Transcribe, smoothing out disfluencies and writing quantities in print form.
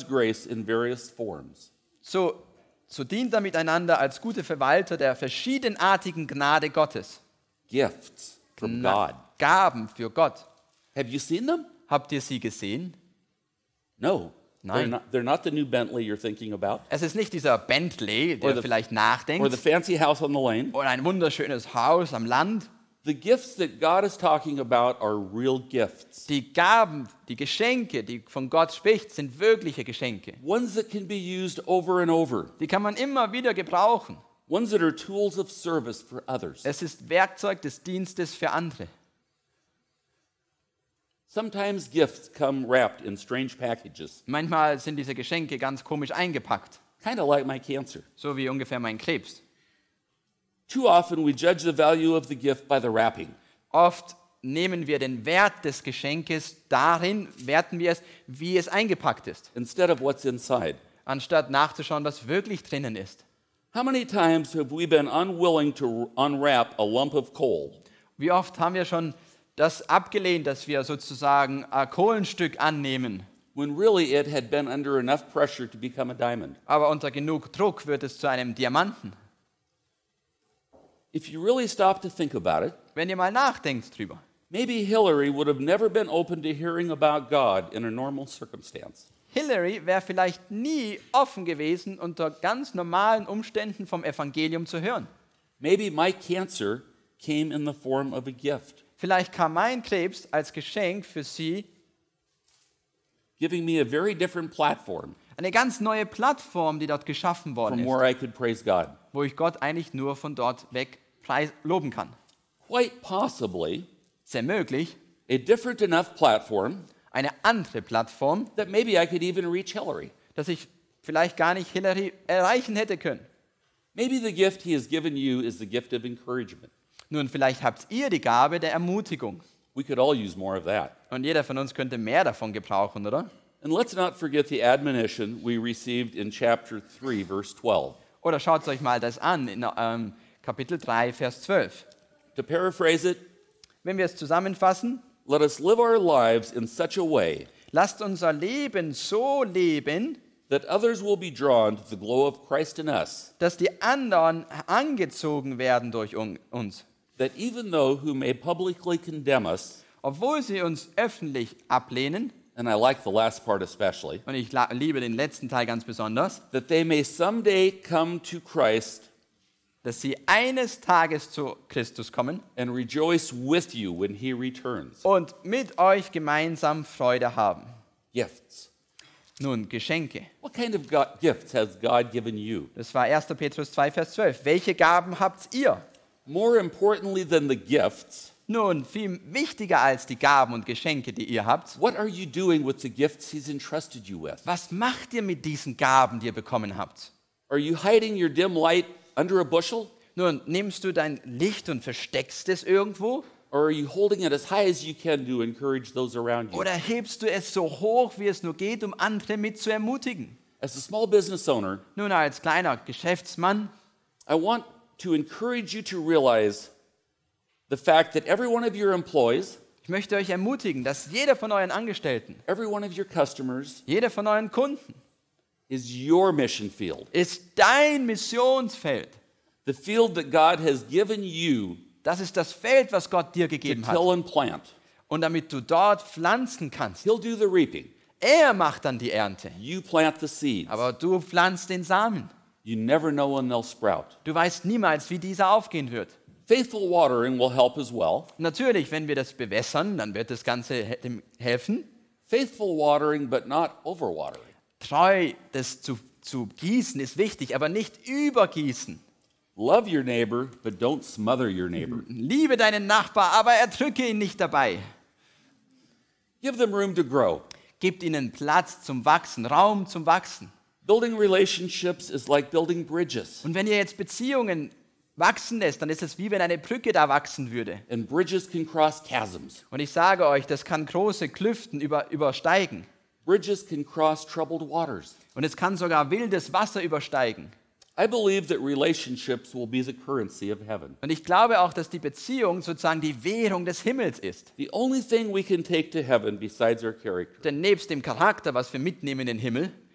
grace in various forms. So dient er miteinander als gute Verwalter der verschiedenartigen Gnade Gottes. Gifts from God. Gaben für Gott. Have you seen them? Habt ihr sie gesehen? No. Nein. They're not the new Bentley you're thinking about. Es ist nicht dieser Bentley, der vielleicht Or the nachdenkt, fancy house on the lane. oder ein wunderschönes Haus am Land. The gifts that God is talking about are real gifts. Die Gaben, die Geschenke, die von Gott spricht, sind wirkliche Geschenke. Ones that can be used over and over. Die kann man immer wieder gebrauchen. Ones that are tools of service for others. Es ist Werkzeug des Dienstes für andere. Sometimes gifts come wrapped in strange packages, Manchmal sind diese Geschenke ganz komisch eingepackt, kind of like my cancer. so wie ungefähr mein Krebs. Too often we judge the value of the gift by the wrapping. Oft nehmen wir den Wert des Geschenkes darin, werten wir es, wie es eingepackt ist, Instead of what's inside. anstatt nachzuschauen, was wirklich drinnen ist. How many times have we been unwilling to unwrap a lump of coal Wie oft haben wir schon das abgelehnt, dass wir sozusagen ein Kohlenstück annehmen, when really it had been under enough pressure to become a diamond? aber unter genug Druck wird es zu einem Diamanten. If you really stop to think about it, Wenn ihr mal nachdenkt drüber. maybe Hillary would have never been open to hearing about God in a normal circumstance. Hillary wäre vielleicht nie offen gewesen, unter ganz normalen Umständen vom Evangelium zu hören. Maybe my cancer came in the form of a gift, Vielleicht kam mein Krebs als Geschenk für sie, giving me a very different platform eine ganz neue Plattform, die dort geschaffen worden from ist, where I could praise God. wo ich Gott eigentlich nur von dort weg loben kann. Quite possibly Sehr möglich, a different enough platform eine andere Plattform, that maybe I could even reach Hillary. dass ich vielleicht gar nicht Hillary erreichen hätte können. Maybe the gift he has given you is the gift of encouragement. Nun, vielleicht habt ihr die Gabe der Ermutigung. We could all use more of that. Und jeder von uns könnte mehr davon gebrauchen, oder? And let's not forget the admonition we received in chapter 3, verse 12. Oder schaut euch mal das an in Kapitel 3, Vers 12. To paraphrase it, Wenn wir es zusammenfassen, let us live our lives in such a way lasst unser Leben so leben, that others will be drawn to the glow of Christ in us, dass die anderen angezogen werden durch uns. that even those who may publicly condemn us, Obwohl sie uns öffentlich ablehnen, and I like the last part especially, und ich liebe den letzten Teil ganz besonders, that they may someday come to Christ dass sie eines Tages zu Christus kommen and rejoice with you when he returns. und mit euch gemeinsam Freude haben. Gifts. Nun, Geschenke. What kind of gifts has God given you? Das war 1. Petrus 2, Vers 12. Welche Gaben habt ihr? More importantly than the gifts, Nun, viel wichtiger als die Gaben und Geschenke, die ihr habt. what are you doing with the gifts he's entrusted you with? Was macht ihr mit diesen Gaben, die ihr bekommen habt? Are you hiding your dim light under a bushel? Nun, nimmst du dein Licht und versteckst es irgendwo? Or are you holding it as high as you can to encourage those around you? Oder hebst du es so hoch, wie es nur geht, um andere mit zu ermutigen? As a small business owner, Nun, als kleiner Geschäftsmann, I want to encourage you to realize the fact that every one of your employees, ich möchte euch ermutigen, dass jeder von euren Angestellten, every one of your customers jeder von euren Kunden is your mission field. ist dein Missionsfeld. The field that God has given you Das ist das Feld, was Gott dir to gegeben hat. till and plant. Und damit du dort pflanzen kannst. He'll do the reaping. Er macht dann die Ernte. You plant the seeds. Aber du pflanzt den Samen. You never know when they'll sprout. Du weißt niemals, wie dieser aufgehen wird. Faithful watering will help as well. Natürlich, wenn wir das bewässern, dann wird das Ganze helfen. Faithful watering, but not overwatering. Treu, das zu gießen ist wichtig, aber nicht übergießen. Love your neighbor, but don't smother your neighbor. Liebe deinen Nachbar, aber erdrücke ihn nicht dabei. Give them room to grow. Gib ihnen Platz zum Wachsen, Raum zum Wachsen. Building relationships is like building bridges. Und wenn ihr jetzt Beziehungen wachsen lässt, dann ist es wie wenn eine Brücke da wachsen würde. And bridges can cross chasms. Und ich sage euch, das kann große Klüften übersteigen. Bridges can cross troubled waters. Und es kann sogar wildes Wasser übersteigen. I believe that relationships will be the currency of heaven. Und ich glaube auch, dass die Beziehung sozusagen die Währung des Himmels ist. The only thing we can take to heaven besides our character Denn nebst dem Charakter, was wir mitnehmen in den Himmel,